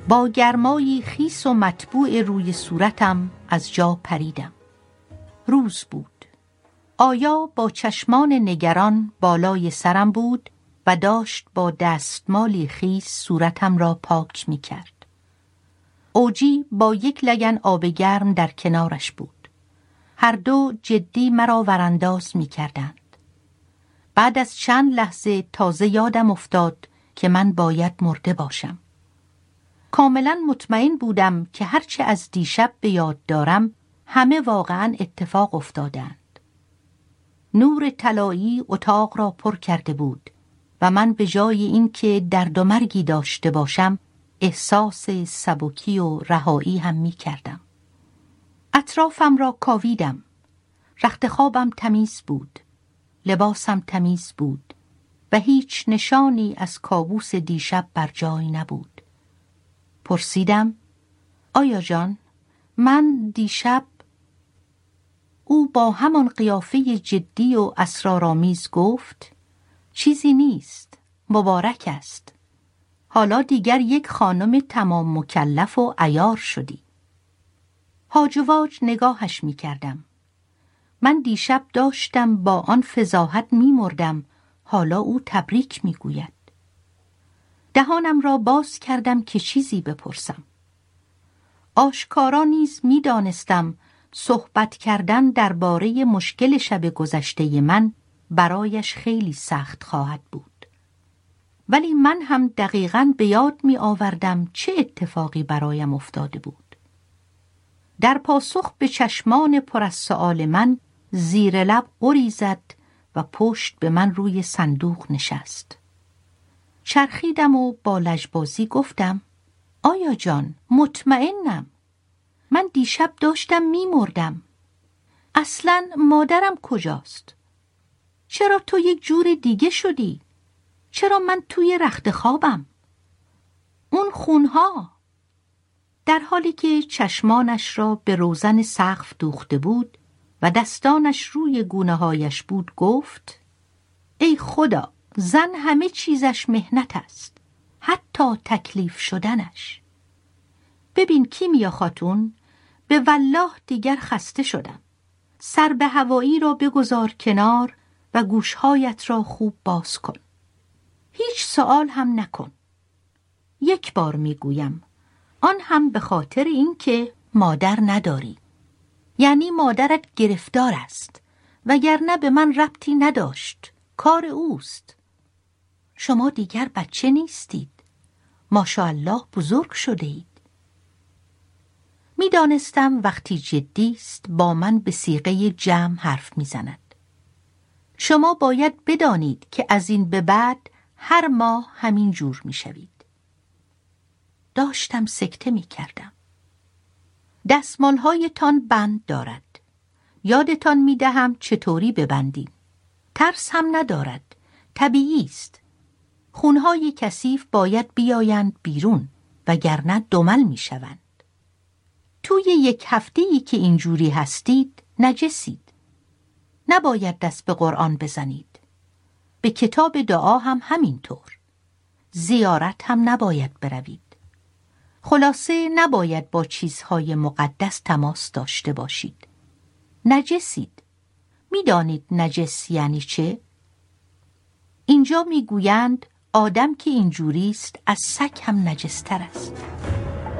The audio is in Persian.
با گرمایی خیس و مطبوع روی صورتم از جا پریدم. روز بود. آیا با چشمان نگران بالای سرم بود و داشت با دستمالی خیس صورتم را پاک می کرد. اوجی با یک لگن آب گرم در کنارش بود. هر دو جدی مرا ورانداز می کردند. بعد از چند لحظه تازه یادم افتاد که من باید مرده باشم. کاملا مطمئن بودم که هرچه از دیشب به یاد دارم همه واقعا اتفاق افتادند. نور طلایی اتاق را پر کرده بود و من به جای اینکه درد و مرگی داشته باشم احساس سبکی و رهایی هم می کردم. اطرافم را کاویدم. رخت خوابم تمیز بود. لباسم تمیز بود و هیچ نشانی از کابوس دیشب بر جای نبود. پرسیدم: آیا جان، من دیشب؟ او با همان قیافه جدی و اسرارآمیز گفت: چیزی نیست، مبارک است. حالا دیگر یک خانم تمام مکلف و عیار شدی. هاج و واج نگاهش می کردم. من دیشب داشتم با آن فضاحت می مردم، حالا او تبریک می گوید. دهانم را باز کردم که چیزی بپرسم. آشکارا نیز می دانستم صحبت کردن درباره مشکل شب گذشته من برایش خیلی سخت خواهد بود. ولی من هم دقیقاً به یاد می آوردم چه اتفاقی برایم افتاده بود. در پاسخ به چشمان پر از سؤال من زیر لب غری زد و پشت به من روی صندوق نشست. چرخیدم و با لجبازی گفتم: آیا جان، مطمئنم. من دیشب داشتم می مردم. اصلاً مادرم کجاست؟ چرا تو یک جور دیگه شدی؟ چرا من توی رخت خوابم؟ اون خونها. در حالی که چشمانش را به روزن سقف دوخته بود و دستانش روی گونه‌هایش بود گفت: ای خدا، زن همه چیزش مهنت است، حتی تکلیف شدنش. ببین کیمیا خاتون، به والله دیگر خسته شدم. سر به هوایی را بگذار کنار و گوشهایت را خوب باز کن. هیچ سوال هم نکن. یک بار میگویم، آن هم به خاطر این که مادر نداری. یعنی مادرت گرفتار است، وگرنه به من ربطی نداشت. کار اوست. شما دیگر بچه نیستید. ماشاءالله بزرگ شده اید. می دانستم وقتی جدی است با من به صیغه جمع حرف می زند. شما باید بدانید که از این به بعد هر ماه همین جور می شوید. داشتم سکته می کردم. دستمالهایتان بند دارد. یادتان می دهم چطوری ببندیم. ترس هم ندارد. طبیعی است. خونهای کثیف باید بیایند بیرون وگرنه دمل می شوند. توی یک هفته‌ای که اینجوری هستید نجسید. نباید دست به قرآن بزنید. به کتاب دعا هم همینطور. زیارت هم نباید بروید. خلاصه نباید با چیزهای مقدس تماس داشته باشید. نجسید. میدانید نجس یعنی چه؟ اینجا میگویند آدم که اینجوری است از سگ هم نجستر است.